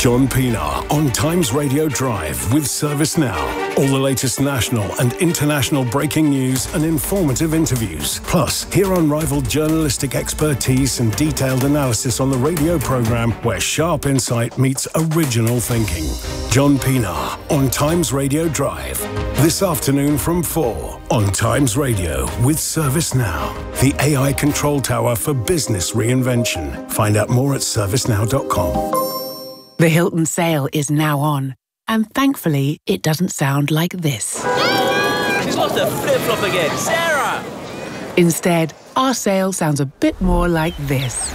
John Pienaar on Times Radio Drive with ServiceNow. All the latest national and international breaking news and informative interviews. Plus, hear unrivaled journalistic expertise and detailed analysis on the radio programme where sharp insight meets original thinking. John Pienaar on Times Radio Drive. This afternoon from 4 on Times Radio with ServiceNow, the AI control tower for business reinvention. Find out more at servicenow.com. The Hilton sale is now on, and thankfully, it doesn't sound like this. She's lost her flip-flop again, Sarah! Instead, our sale sounds a bit more like this.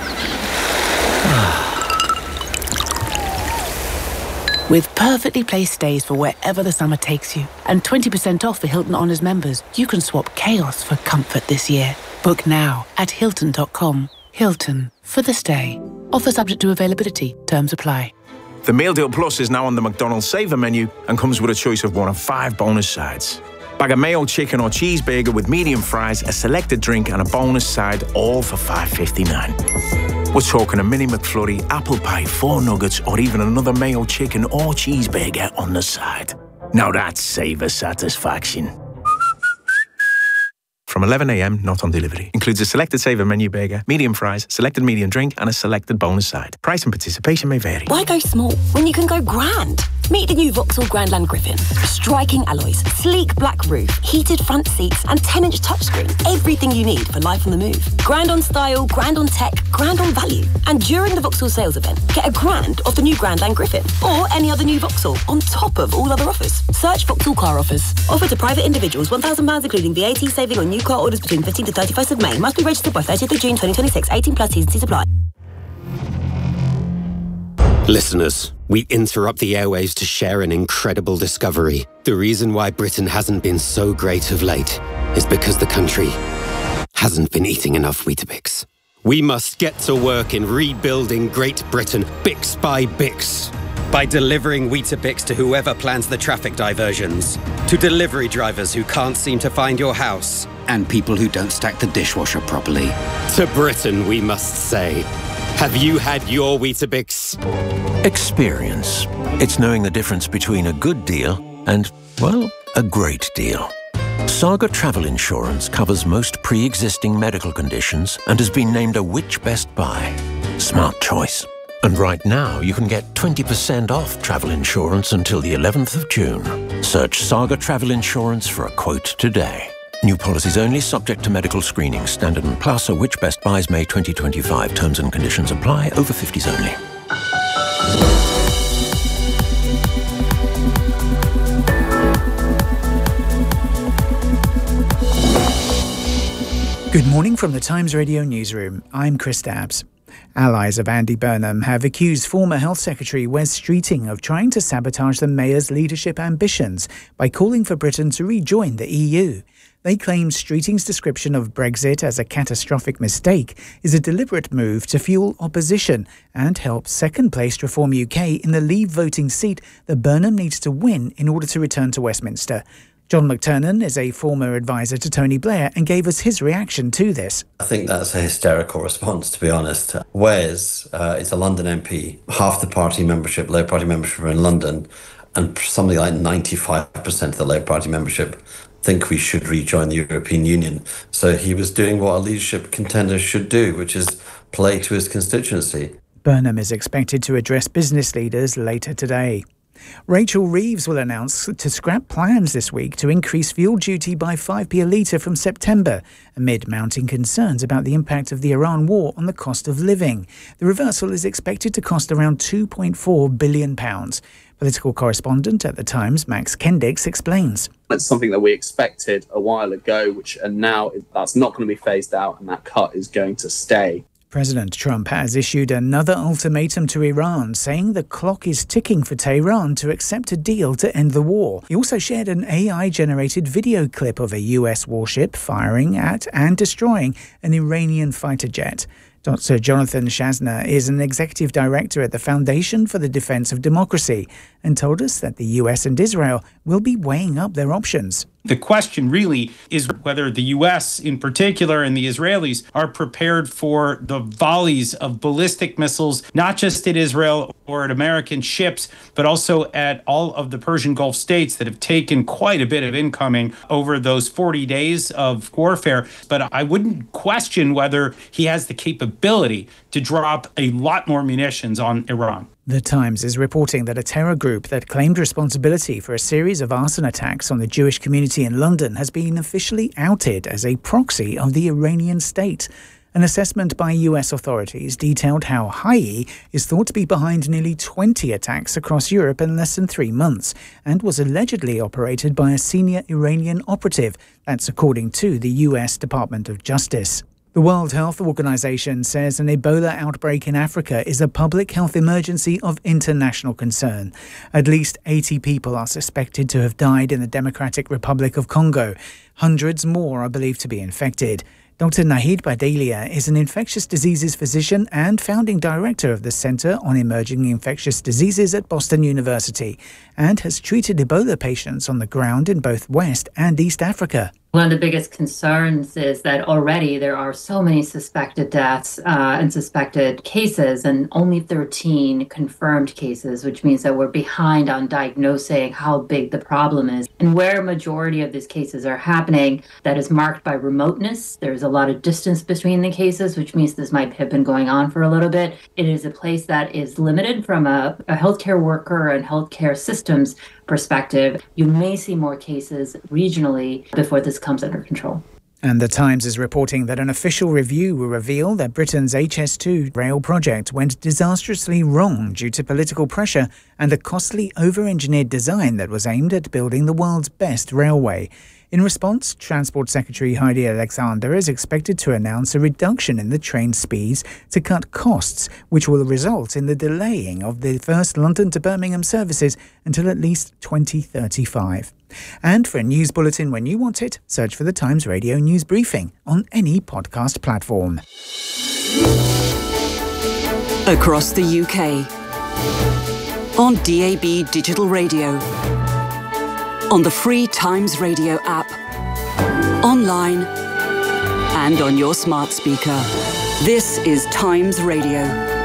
With perfectly placed stays for wherever the summer takes you, and 20% off for Hilton Honors members, you can swap chaos for comfort this year. Book now at Hilton.com. Hilton, for the stay. Offer subject to availability. Terms apply. The Meal Deal Plus is now on the McDonald's Saver menu and comes with a choice of 1 of 5 bonus sides. Bag of mayo, chicken or cheeseburger with medium fries, a selected drink and a bonus side, all for $5.59. We're talking a mini McFlurry, apple pie, 4 nuggets or even another mayo, chicken or cheeseburger on the side. Now that's Saver satisfaction. From 11 a.m, not on delivery. Includes a selected Saver menu burger, medium fries, selected medium drink and a selected bonus side. Price and participation may vary. Why go small when you can go grand? Meet the new Vauxhall Grandland Griffin. Striking alloys, sleek black roof, heated front seats and 10-inch touchscreen. Everything you need for life on the move. Grand on style, grand on tech, grand on value. And during the Vauxhall sales event, get a grand off the new Grandland Griffin or any other new Vauxhall on top of all other offers. Search Vauxhall car offers. Offer to private individuals, £1,000 including VAT saving on new car orders between 15th to 31st of May. Must be registered by 30th of June 2026. 18 plus T's and C's apply. Listeners, we interrupt the airwaves to share an incredible discovery. The reason why Britain hasn't been so great of late is because the country hasn't been eating enough Weetabix. We must get to work in rebuilding Great Britain, Bix by Bix. By delivering Weetabix to whoever plans the traffic diversions, to delivery drivers who can't seem to find your house, and people who don't stack the dishwasher properly. To Britain, we must say, have you had your Weetabix? Experience. It's knowing the difference between a good deal and, well, a great deal. Saga Travel Insurance covers most pre-existing medical conditions and has been named a Which Best Buy. Smart choice. And right now, you can get 20% off travel insurance until the 11th of June. Search Saga Travel Insurance for a quote today. New policies only, subject to medical screening. Standard and Plus, or Which Best Buys May 2025. Terms and conditions apply. Over 50s only. Good morning from the Times Radio newsroom. I'm Chris Dabbs. Allies of Andy Burnham have accused former Health Secretary Wes Streeting of trying to sabotage the Mayor's leadership ambitions by calling for Britain to rejoin the EU. They claim Streeting's description of Brexit as a catastrophic mistake is a deliberate move to fuel opposition and help second-placed Reform UK in the Leave voting seat that Burnham needs to win in order to return to Westminster. John McTernan is a former advisor to Tony Blair and gave us his reaction to this. I think that's a hysterical response, to be honest. Wes is a London MP. Half the party membership, Labour Party membership, are in London, and something like 95% of the Labour Party membership think we should rejoin the European Union. So he was doing what a leadership contender should do, which is play to his constituency. Burnham is expected to address business leaders later today. Rachel Reeves will announce to scrap plans this week to increase fuel duty by 5p a litre from September, amid mounting concerns about the impact of the Iran war on the cost of living. The reversal is expected to cost around £2.4 billion. Political correspondent at The Times, Max Kendix, explains. It's something that we expected a while ago, and now that's not going to be phased out, and that cut is going to stay. President Trump has issued another ultimatum to Iran, saying the clock is ticking for Tehran to accept a deal to end the war. He also shared an AI-generated video clip of a US warship firing at and destroying an Iranian fighter jet. Dr. Jonathan Shazna is an executive director at the Foundation for the Defense of Democracy and told us that the US and Israel will be weighing up their options. The question really is whether the U.S. in particular and the Israelis are prepared for the volleys of ballistic missiles, not just at Israel or at American ships, but also at all of the Persian Gulf states that have taken quite a bit of incoming over those 40 days of warfare. But I wouldn't question whether he has the capability to drop a lot more munitions on Iran. The Times is reporting that a terror group that claimed responsibility for a series of arson attacks on the Jewish community in London has been officially outed as a proxy of the Iranian state. An assessment by US authorities detailed how Hayi is thought to be behind nearly 20 attacks across Europe in less than 3 months and was allegedly operated by a senior Iranian operative. That's according to the US Department of Justice. The World Health Organization says an Ebola outbreak in Africa is a public health emergency of international concern. At least 80 people are suspected to have died in the Democratic Republic of Congo. Hundreds more are believed to be infected. Dr. Nahid Badelia is an infectious diseases physician and founding director of the Center on Emerging Infectious Diseases at Boston University and has treated Ebola patients on the ground in both West and East Africa. One of the biggest concerns is that already there are so many suspected deaths and suspected cases, and only 13 confirmed cases, which means that we're behind on diagnosing how big the problem is. And where a majority of these cases are happening, that is marked by remoteness. There's a lot of distance between the cases, which means this might have been going on for a little bit. It is a place that is limited from a healthcare worker and healthcare systems perspective. You may see more cases regionally before this comes under control. And The Times is reporting that an official review will reveal that Britain's HS2 rail project went disastrously wrong due to political pressure and a costly over-engineered design that was aimed at building the world's best railway. In response, Transport Secretary Heidi Alexander is expected to announce a reduction in the train speeds to cut costs, which will result in the delaying of the first London to Birmingham services until at least 2035. And for a news bulletin when you want it, search for the Times Radio News Briefing on any podcast platform. Across the UK, on DAB Digital Radio, on the free Times Radio app, online, and on your smart speaker. This is Times Radio.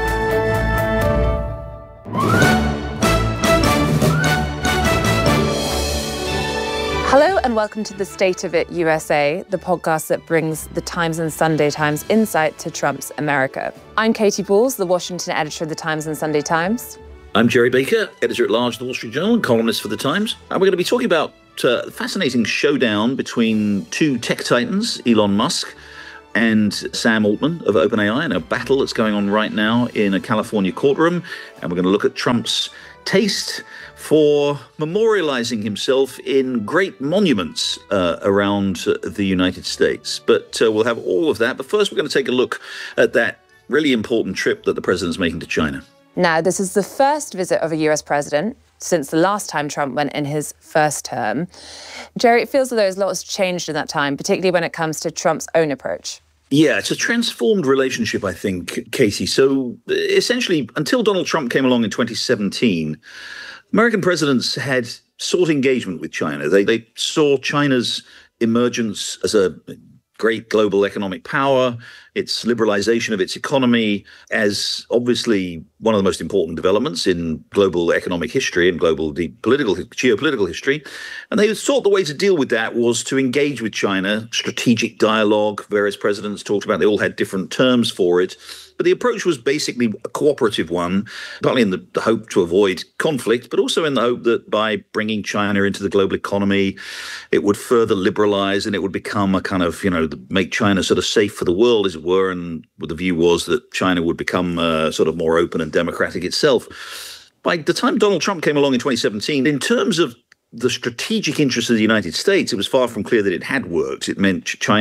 Hello and welcome to The State of It USA, the podcast that brings the Times and Sunday Times insight to Trump's America. I'm Katie Balls, the Washington editor of the Times and Sunday Times. I'm Jerry Baker, editor-at-large of the Wall Street Journal and columnist for The Times. And we're going to be talking about the fascinating showdown between two tech titans, Elon Musk and Sam Altman of OpenAI, and a battle that's going on right now in a California courtroom. And we're going to look at Trump's taste for memorializing himself in great monuments around the United States. But we'll have all of that. But first, we're going to take a look at that really important trip that the president's making to China. Now, this is the first visit of a US president since the last time Trump went in his first term. Jerry, it feels as though there's lots changed in that time, particularly when it comes to Trump's own approach. Yeah, it's a transformed relationship, I think, Casey. So essentially, until Donald Trump came along in 2017, American presidents had sought engagement with China. They saw China's emergence as a great global economic power, its liberalization of its economy as obviously one of the most important developments in global economic history and global geopolitical history. And they thought the way to deal with that was to engage with China, strategic dialogue. Various presidents talked about, they all had different terms for it. But the approach was basically a cooperative one, partly in the hope to avoid conflict, but also in the hope that by bringing China into the global economy, it would further liberalize and it would become a kind of, make China sort of safe for the world, as it were. And the view was that China would become sort of more open and democratic itself. By the time Donald Trump came along in 2017, in terms of the strategic interests of the United States, it was far from clear that it had worked. It meant China had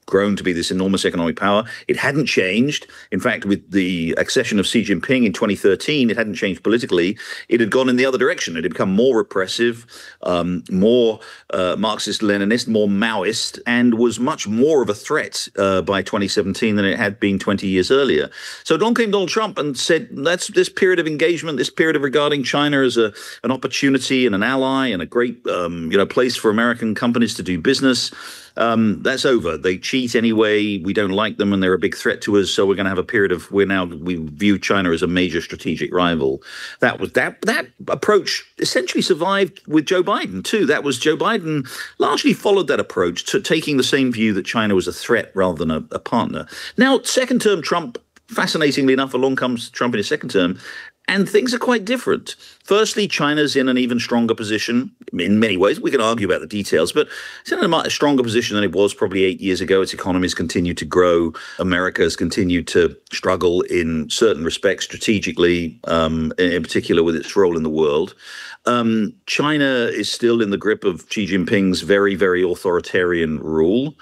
grown to be this enormous economic power. It hadn't changed. In fact, with the accession of Xi Jinping in 2013, it hadn't changed politically. It had gone in the other direction. It had become more repressive, more Marxist-Leninist, more Maoist, and was much more of a threat by 2017 than it had been 20 years earlier. So along came Donald Trump and said, that's this period of engagement, this period of regarding China as an opportunity and an ally and a great place for American companies to do business. That's over. They cheat anyway. We don't like them and they're a big threat to us. So we're going to have a period of we view China as a major strategic rival. That approach essentially survived with Joe Biden too. That was Joe Biden largely followed that approach to taking the same view that China was a threat rather than a partner. Now, second term Trump, fascinatingly enough, along comes Trump in his second term. And things are quite different. Firstly, China's in an even stronger position in many ways. We can argue about the details, but it's in a much stronger position than it was probably 8 years ago. Its economy has continued to grow. America has continued to struggle in certain respects strategically, in particular with its role in the world. China is still in the grip of Xi Jinping's very, very authoritarian rule.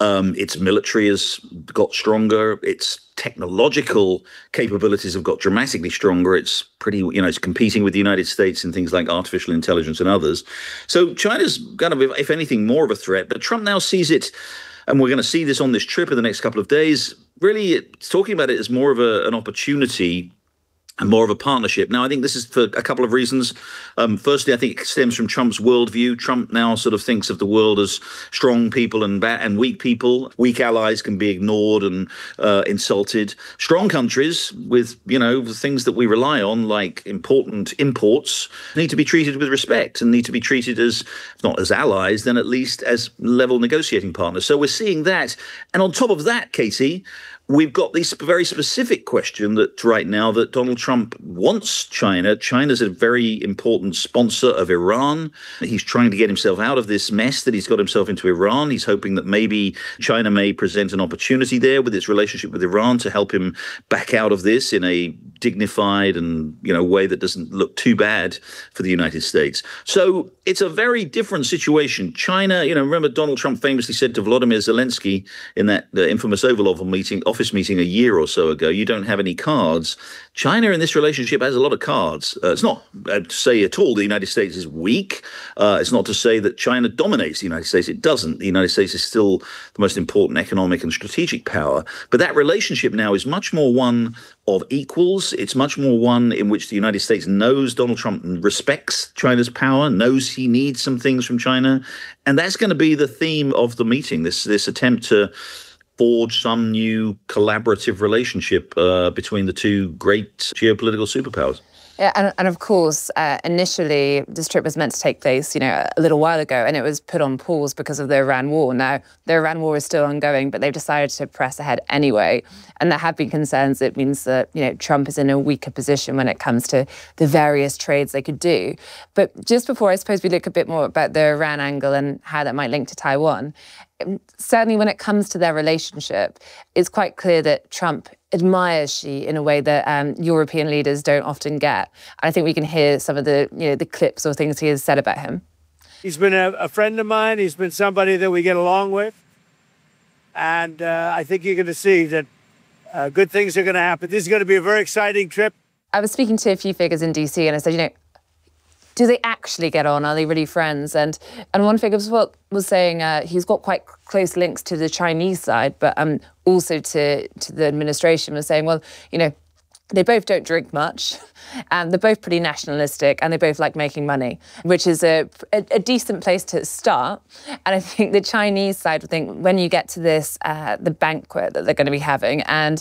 Its military has got stronger. Its technological capabilities have got dramatically stronger. It's it's competing with the United States in things like artificial intelligence and others. So China's kind of, if anything, more of a threat. But Trump now sees it, and we're going to see this on this trip in the next couple of days, really it's talking about it as more of an opportunity and more of a partnership. Now, I think this is for a couple of reasons. Firstly, I think it stems from Trump's worldview. Trump now sort of thinks of the world as strong people and weak people. Weak allies can be ignored and insulted. Strong countries with, the things that we rely on, like important imports, need to be treated with respect and need to be treated as, if not as allies, then at least as level negotiating partners. So we're seeing that. And on top of that, Katie, we've got this very specific question that right now that Donald Trump wants China. China's a very important sponsor of Iran. He's trying to get himself out of this mess that he's got himself into Iran. He's hoping that maybe China may present an opportunity there with its relationship with Iran to help him back out of this in a dignified and, way that doesn't look too bad for the United States. So it's a very different situation. China, remember Donald Trump famously said to Volodymyr Zelensky in that infamous Oval office meeting a year or so ago, you don't have any cards. China in this relationship has a lot of cards. It's not to say at all the United States is weak. It's not to say that China dominates the United States. It doesn't. The United States is still the most important economic and strategic power. But that relationship now is much more one of equals. It's much more one in which the United States knows Donald Trump respects China's power, knows he needs some things from China. And that's going to be the theme of the meeting, this attempt to forge some new collaborative relationship between the two great geopolitical superpowers. Yeah, and of course, initially, this trip was meant to take place, a little while ago, and it was put on pause because of the Iran war. Now, the Iran war is still ongoing, but they've decided to press ahead anyway. And there have been concerns. It means that, Trump is in a weaker position when it comes to the various trades they could do. But just before, I suppose, we look a bit more about the Iran angle and how that might link to Taiwan, certainly when it comes to their relationship, it's quite clear that Trump admires Xi in a way that European leaders don't often get. And I think we can hear some of the clips or things he has said about him. He's been a friend of mine. He's been somebody that we get along with. And I think you're going to see that good things are going to happen. This is going to be a very exciting trip. I was speaking to a few figures in DC and I said, do they actually get on? Are they really friends? And one figure was saying he's got quite close links to the Chinese side, but also to the administration, was saying, well, they both don't drink much, and they're both pretty nationalistic, and they both like making money, which is a decent place to start. And I think the Chinese side would think when you get to this, the banquet that they're going to be having, and,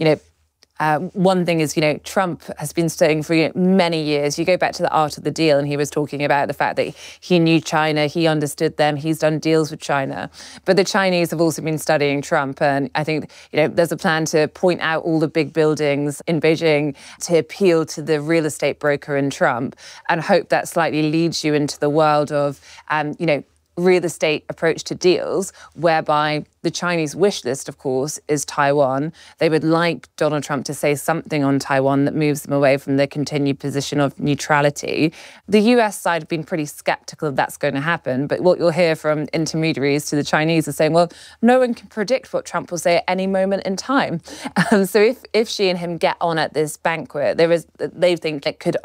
one thing is, Trump has been studying for many years. You go back to the Art of the Deal, and he was talking about the fact that he knew China, he understood them, he's done deals with China. But the Chinese have also been studying Trump, and I think, there's a plan to point out all the big buildings in Beijing to appeal to the real estate broker in Trump, and hope that slightly leads you into the world of, real estate approach to deals, whereby the Chinese wish list, of course, is Taiwan. They would like Donald Trump to say something on Taiwan that moves them away from their continued position of neutrality. The US side have been pretty skeptical if that's going to happen, but what you'll hear from intermediaries to the Chinese is saying, well, no one can predict what Trump will say at any moment in time. So if she and him get on at this banquet, they think it could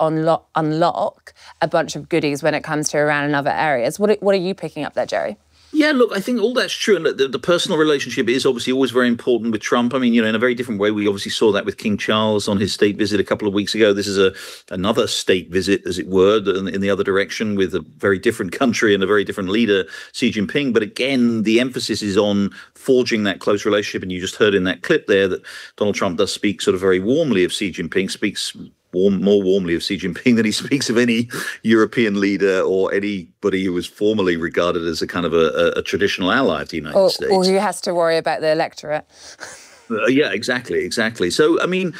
unlock a bunch of goodies when it comes to Iran and other areas. What are you picking up there, Jerry? Yeah, look, I think all that's true. And the personal relationship is obviously always very important with Trump. I mean, in a very different way. We obviously saw that with King Charles on his state visit a couple of weeks ago. This is another state visit, as it were, in the other direction, with a very different country and a very different leader, Xi Jinping. But again, the emphasis is on forging that close relationship. And you just heard in that clip there that Donald Trump does speak sort of very warmly of Xi Jinping, speaks more warmly of Xi Jinping than he speaks of any European leader or anybody who was formerly regarded as a kind of a traditional ally of the United States. Or who has to worry about the electorate. Yeah, exactly. So, I mean,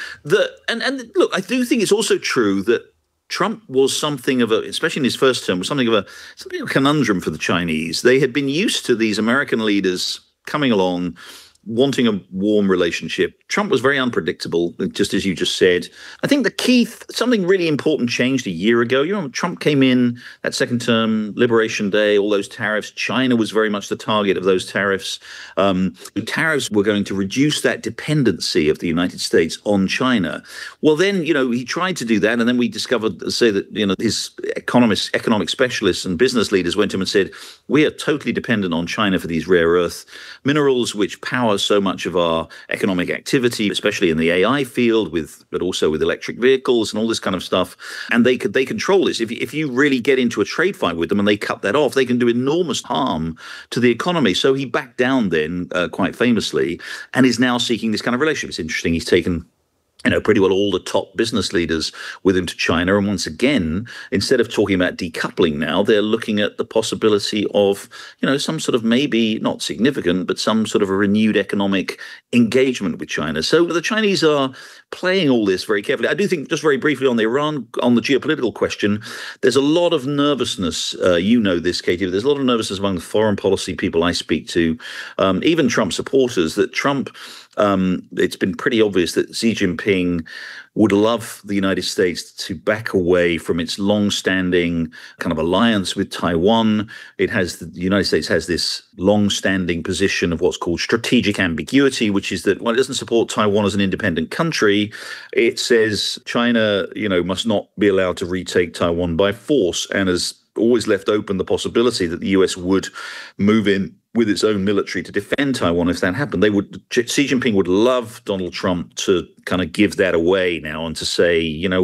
and look, I do think it's also true that Trump was something of especially in his first term, was something of a conundrum for the Chinese. They had been used to these American leaders coming along, wanting a warm relationship. Trump was very unpredictable, just as you just said. I think the key, something really important changed a year ago. Trump came in that second term, Liberation Day, all those tariffs. China was very much the target of those tariffs. The tariffs were going to reduce that dependency of the United States on China. Well, then, he tried to do that. And then we discovered, that, his economic specialists and business leaders went to him and said, we are totally dependent on China for these rare earth minerals, which power so much of our economic activity, especially in the AI field, but also with electric vehicles and all this kind of stuff. And they control this. If you really get into a trade fight with them and they cut that off, they can do enormous harm to the economy. So he backed down then, quite famously, and is now seeking this kind of relationship. It's interesting. He's taken pretty well all the top business leaders with him to China. And once again, instead of talking about decoupling now, they're looking at the possibility of, some sort of maybe not significant, but some sort of a renewed economic engagement with China. So the Chinese are playing all this very carefully. I do think, just very briefly on the geopolitical question, there's a lot of nervousness. This, Katie, but there's a lot of nervousness among the foreign policy people I speak to, even Trump supporters, that Trump, it's been pretty obvious that Xi Jinping would love the United States to back away from its long-standing kind of alliance with Taiwan. The United States has this long-standing position of what's called strategic ambiguity, which is that, it doesn't support Taiwan as an independent country. It says China, must not be allowed to retake Taiwan by force, and has always left open the possibility that the US would move in with its own military to defend Taiwan if that happened. Xi Jinping would love Donald Trump to kind of give that away now and to say,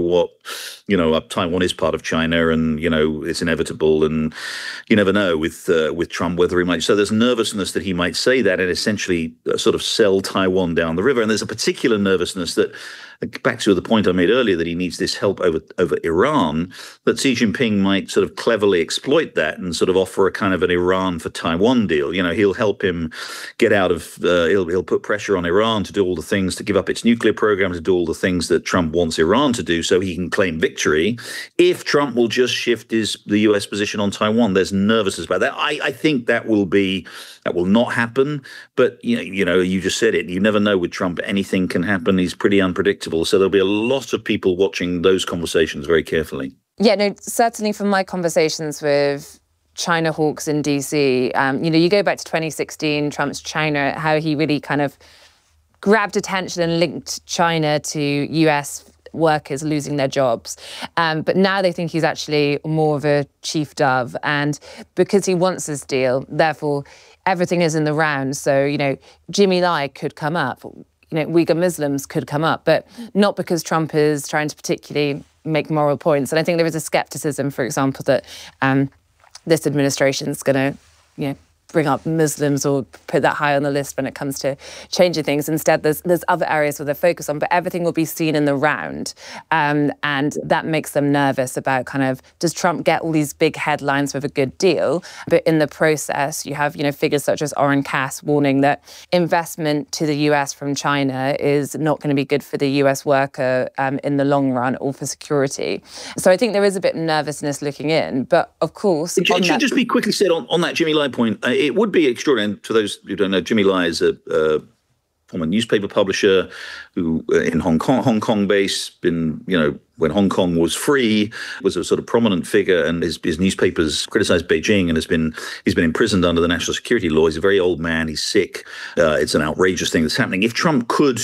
Taiwan is part of China and, it's inevitable. And you never know with Trump whether he might. So there's nervousness that he might say that and essentially sort of sell Taiwan down the river. And there's a particular nervousness that, back to the point I made earlier, that he needs this help over Iran, that Xi Jinping might sort of cleverly exploit that and sort of offer a kind of an Iran for Taiwan deal. He'll help him get out of, he'll put pressure on Iran to do all the things, to give up its nuclear program, to do all the things that Trump wants Iran to do so he can claim victory. If Trump will just shift the US position on Taiwan, there's nervousness about that. I think that will not happen. But, you just said it. You never know with Trump. Anything can happen. He's pretty unpredictable. So there'll be a lot of people watching those conversations very carefully. Yeah, no, certainly from my conversations with China hawks in DC, you go back to 2016, Trump's China, how he really kind of grabbed attention and linked China to US workers losing their jobs. But now they think he's actually more of a chief dove. And because he wants this deal, therefore, everything is in the round. So, Jimmy Lai could come up, Uyghur Muslims could come up, but not because Trump is trying to particularly make moral points. And I think there is a skepticism, for example, that this administration is going to, bring up Muslims or put that high on the list when it comes to changing things. Instead, there's other areas where they're focused on, but everything will be seen in the round. And that makes them nervous about kind of, does Trump get all these big headlines with a good deal? But in the process, you have, figures such as Oren Cass warning that investment to the US from China is not going to be good for the US worker in the long run or for security. So I think there is a bit of nervousness looking in. But of course... It should just be quickly said on that Jimmy Lai point, it would be extraordinary. For those who don't know, Jimmy Lai is a former newspaper publisher who in Hong Kong based, been, when Hong Kong was free, was a sort of prominent figure, and his newspapers criticized Beijing, and he's been imprisoned under the national security law. He's a very old man. He's sick. It's an outrageous thing that's happening. If Trump could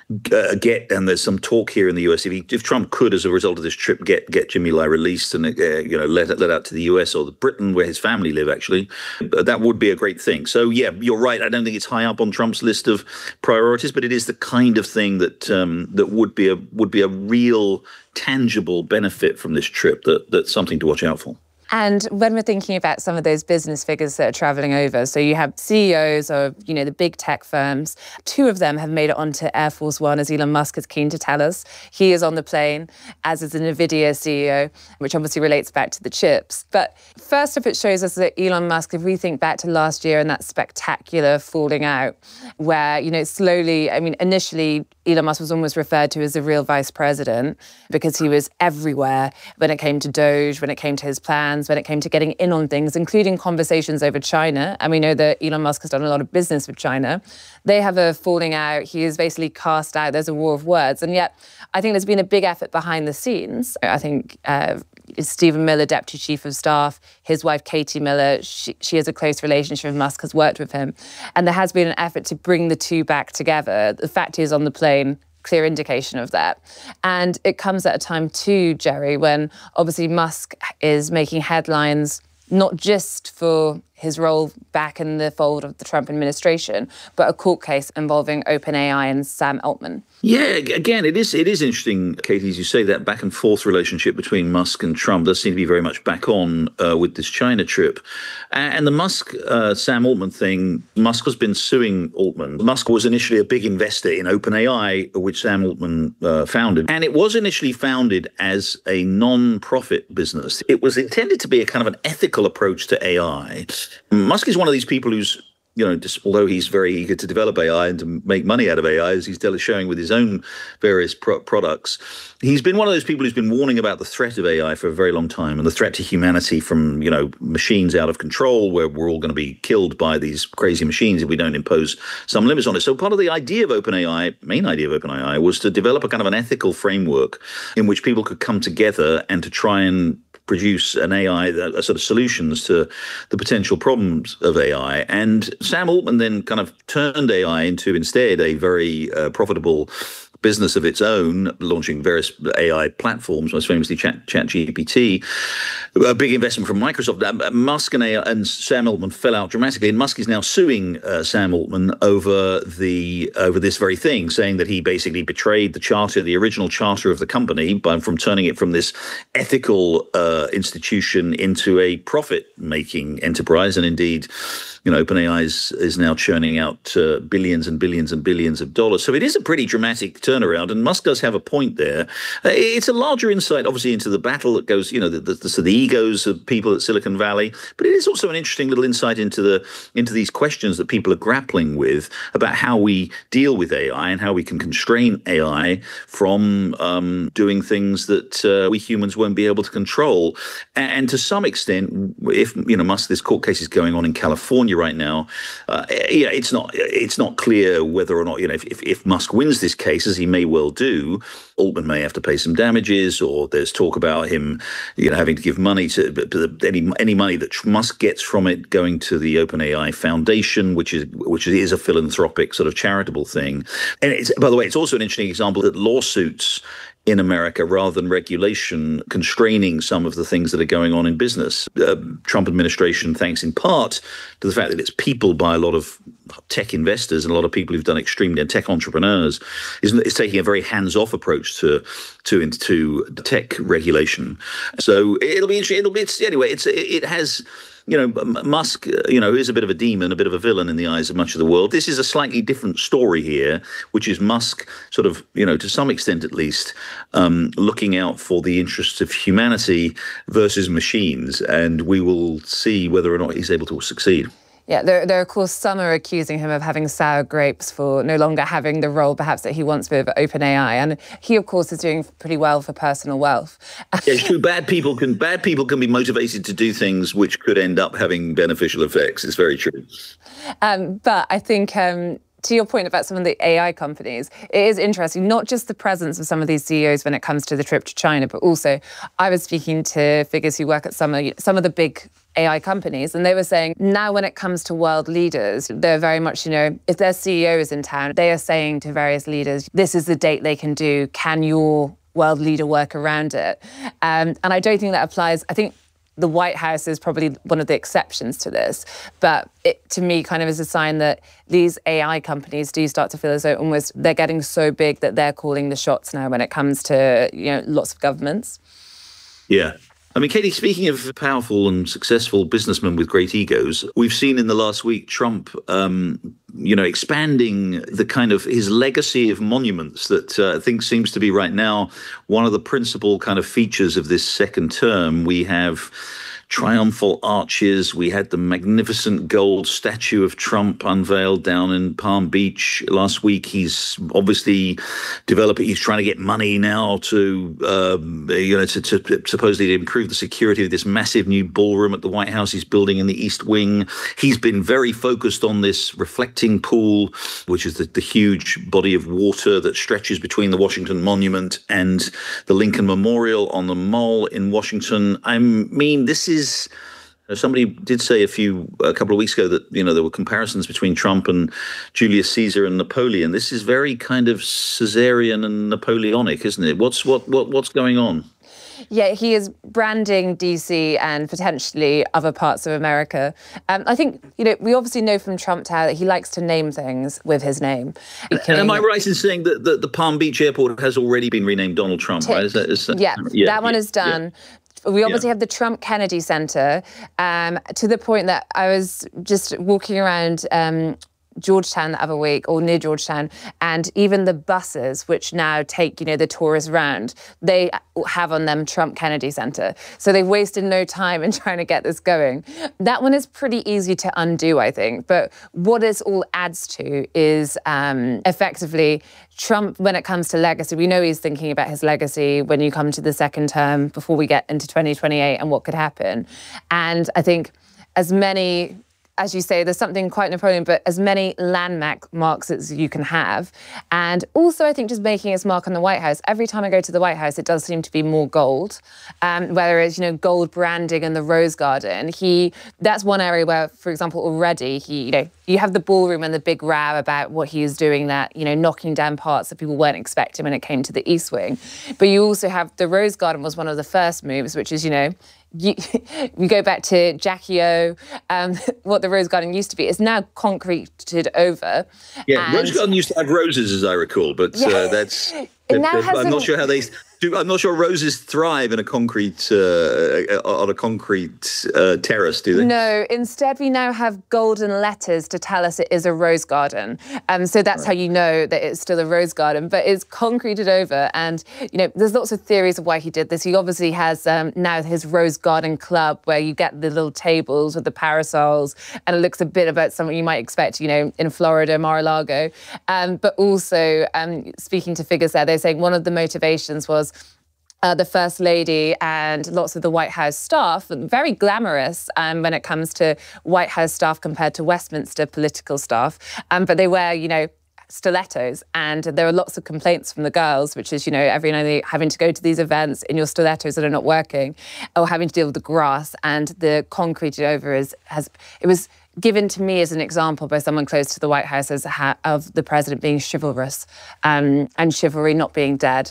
and there's some talk here in the US, if Trump could, as a result of this trip, get Jimmy Lai released and let out to the US or Britain, where his family live, actually, that would be a great thing. So yeah, you're right. I don't think it's high up on Trump's list of priorities, but it is the kind of thing that would be a real tangible benefit from this trip. That's something to watch out for. And when we're thinking about some of those business figures that are traveling over, so you have CEOs of, the big tech firms. 2 of them have made it onto Air Force One, as Elon Musk is keen to tell us. He is on the plane, as is the NVIDIA CEO, which obviously relates back to the chips. But first off, it shows us that Elon Musk, if we think back to last year and that spectacular falling out, where, slowly, initially, Elon Musk was almost referred to as the real vice president because he was everywhere when it came to Doge, when it came to his plans, when it came to getting in on things, including conversations over China. And we know that Elon Musk has done a lot of business with China. They have a falling out. He is basically cast out. There's a war of words. And yet, I think there's been a big effort behind the scenes. I think Stephen Miller, Deputy Chief of Staff, his wife, Katie Miller, she has a close relationship with Musk, has worked with him. And there has been an effort to bring the two back together. The fact he is on the plane, clear indication of that. And it comes at a time too, Jerry, when obviously Musk is making headlines, not just for his role back in the fold of the Trump administration, but a court case involving OpenAI and Sam Altman. Yeah, again, it is interesting, Katie, as you say, that back and forth relationship between Musk and Trump does seem to be very much back on with this China trip. And the Musk-Sam Altman thing, Musk has been suing Altman. Musk was initially a big investor in OpenAI, which Sam Altman founded. And it was initially founded as a non-profit business. It was intended to be a kind of an ethical approach to AI. Musk is one of these people who's, although he's very eager to develop AI and to make money out of AI, as he's showing with his own various products, he's been one of those people who's been warning about the threat of AI for a very long time and the threat to humanity from, machines out of control, where we're all going to be killed by these crazy machines if we don't impose some limits on it. So part of the idea of OpenAI, main idea of OpenAI, was to develop a kind of an ethical framework in which people could come together and to try and produce an AI, a sort of solutions to the potential problems of AI. And Sam Altman then kind of turned AI into instead a very profitable business of its own, launching various AI platforms, most famously ChatGPT, a big investment from Microsoft. Musk and Sam Altman fell out dramatically, and Musk is now suing Sam Altman over this very thing, saying that he basically betrayed the original charter of the company from turning it from this ethical institution into a profit-making enterprise. And indeed, OpenAI is now churning out billions and billions and billions of dollars. So it is a pretty dramatic turnaround, and Musk does have a point there. It's a larger insight, obviously, into the battle that goes, the egos of people at Silicon Valley, but it is also an interesting little insight into these questions that people are grappling with about how we deal with AI and how we can constrain AI from doing things that we humans won't be able to control. And to some extent, if Musk, this court case is going on in California right now, it's not clear whether or not, if Musk wins this case, as he may well do, Altman may have to pay some damages, or there's talk about him, having to give money to any money that Musk gets from it going to the OpenAI Foundation, which is a philanthropic sort of charitable thing. And by the way, it's also an interesting example that lawsuits in America, rather than regulation, constraining some of the things that are going on in business. Trump administration, thanks in part to the fact that it's peopled by a lot of tech investors and a lot of people who've done extremely, tech entrepreneurs, is taking a very hands-off approach to into tech regulation. So it'll be interesting. It has. Musk, is a bit of a demon, a bit of a villain in the eyes of much of the world. This is a slightly different story here, which is Musk sort of, to some extent at least, looking out for the interests of humanity versus machines. And we will see whether or not he's able to succeed. Yeah, there of course, some are accusing him of having sour grapes for no longer having the role perhaps that he wants with OpenAI. And he, of course, is doing pretty well for personal wealth. Yeah, it's true. Bad people can be motivated to do things which could end up having beneficial effects. It's very true. But I think... to your point about some of the AI companies, it is interesting, not just the presence of some of these CEOs when it comes to the trip to China, but also I was speaking to figures who work at some of the big AI companies, and they were saying now when it comes to world leaders, they're very much, if their CEO is in town, they are saying to various leaders, this is the date they can do, can your world leader work around it? And I don't think that applies. I think the White House is probably one of the exceptions to this, but it, to me, kind of is a sign that these AI companies do start to feel as though almost they're getting so big that they're calling the shots now when it comes to, lots of governments. Yeah. I mean, Katie, speaking of powerful and successful businessmen with great egos, we've seen in the last week Trump, expanding the kind of his legacy of monuments that I think seems to be right now one of the principal kind of features of this second term. We have triumphal arches. We had the magnificent gold statue of Trump unveiled down in Palm Beach last week. He's obviously he's trying to get money now to supposedly improve the security of this massive new ballroom at the White House he's building in the East Wing. He's been very focused on this reflecting pool, which is the huge body of water that stretches between the Washington Monument and the Lincoln Memorial on the Mall in Washington. I mean, this is somebody did say a couple of weeks ago that there were comparisons between Trump and Julius Caesar and Napoleon. This is very kind of Caesarian and Napoleonic, isn't it? What's going on? Yeah, he is branding DC and potentially other parts of America. I think, we obviously know from Trump Tower that he likes to name things with his name. And am I right in saying that the Palm Beach airport has already been renamed Donald Trump, right? Is that, that one is done. Yeah. We obviously have the Trump Kennedy Center, to the point that I was just walking around Georgetown the other week, or near Georgetown, and even the buses which now take, the tourists around, they have on them Trump Kennedy Center. So they've wasted no time in trying to get this going. That one is pretty easy to undo, I think. But what this all adds to is effectively Trump, when it comes to legacy, we know he's thinking about his legacy when you come to the second term before we get into 2028 and what could happen. And I think as many, as you say, there's something quite Napoleon, but as many landmarks as you can have. And also, I think just making his mark on the White House. Every time I go to the White House, it does seem to be more gold. Whether it's, gold branding in the Rose Garden. That's one area where, for example, already you have the ballroom and the big row about what he is doing that, knocking down parts that people weren't expecting when it came to the East Wing. But you also have the Rose Garden was one of the first moves, which is, you go back to Jackie O, what the Rose Garden used to be. It's now concreted over. Yeah, Rose Garden used to have roses, as I recall, but that's... I'm not sure how they... I'm not sure roses thrive in a concrete on a concrete terrace, do they? No, instead we now have golden letters to tell us it is a rose garden. So that's how you know that it's still a rose garden, but it's concreted over. And, there's lots of theories of why he did this. He obviously has now his Rose Garden Club where you get the little tables with the parasols, and it looks a bit about something you might expect, in Florida, Mar-a-Lago. But also, speaking to figures there, they're saying one of the motivations was the First Lady and lots of the White House staff, very glamorous when it comes to White House staff compared to Westminster political staff. But they wear, stilettos. And there are lots of complaints from the girls, which is, every now and then having to go to these events in your stilettos that are not working, or having to deal with the grass, and the concrete over it was given to me as an example by someone close to the White House of the president being chivalrous and chivalry not being dead.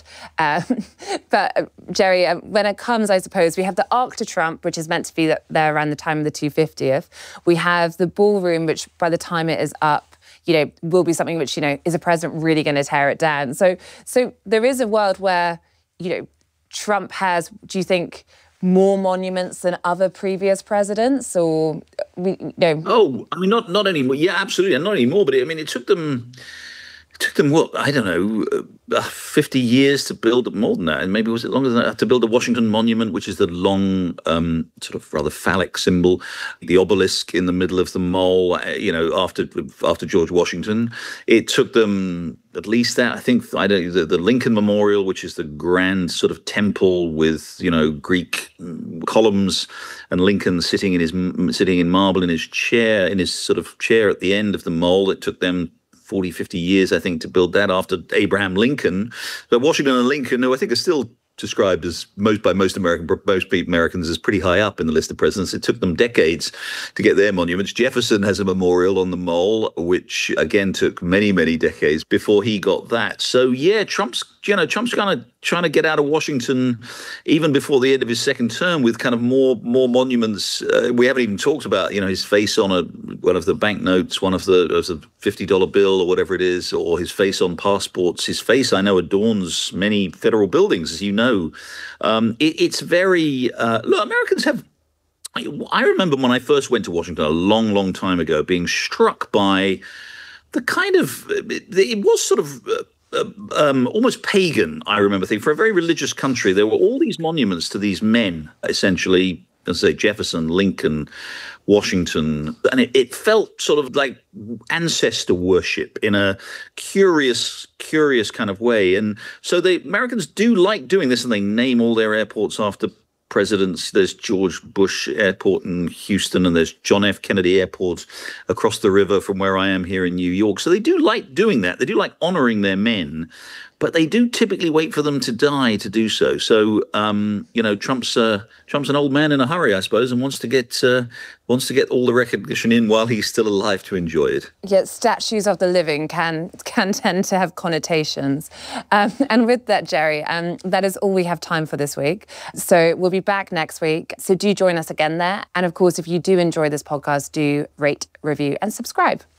But Jerry, when it comes, I suppose, we have the Arc de Trump, which is meant to be there around the time of the 250th. We have the ballroom, which by the time it is up, will be something which, is a president really going to tear it down? So there is a world where Trump has, do you think, more monuments than other previous presidents, or Oh, I mean, not anymore. Yeah, absolutely, not anymore. But it took them. What, I don't know, 50 years to build, more than that, and maybe was it longer than that, to build the Washington Monument, which is the long, sort of rather phallic symbol, the obelisk in the middle of the mole. After George Washington, it took them at least that. I think the Lincoln Memorial, which is the grand sort of temple with Greek columns, and Lincoln sitting in marble in his chair at the end of the mole. It took them 40, 50 years, I think, to build that after Abraham Lincoln. But Washington and Lincoln, who I think are still described as most Americans as pretty high up in the list of presidents. It took them decades to get their monuments. Jefferson has a memorial on the Mole, which again took many, many decades before he got that. So yeah, Trump's kind of trying to get out of Washington even before the end of his second term with kind of more monuments. We haven't even talked about his face on one of the banknotes, one of the $50 bill or whatever it is, or his face on passports. His face, I know, adorns many federal buildings, as you know. It's very look, Americans have. I remember when I first went to Washington a long, long time ago, being struck by the kind of it was sort of almost pagan. I remember thinking, for a very religious country, there were all these monuments to these men, essentially, let's say Jefferson, Lincoln, Washington, and it felt sort of like ancestor worship in a curious kind of way. And so the Americans do like doing this, and they name all their airports after presidents. There's George Bush Airport in Houston, and there's John F. Kennedy Airport across the river from where I am here in New York. So they do like doing that. They do like honoring their men, but they do typically wait for them to die to do so. So, Trump's an old man in a hurry, I suppose, and wants to get all the recognition in while he's still alive to enjoy it. Yet statues of the living can tend to have connotations. And with that, Jerry, that is all we have time for this week. So we'll be back next week. So do join us again there. And of course, if you do enjoy this podcast, do rate, review, and subscribe.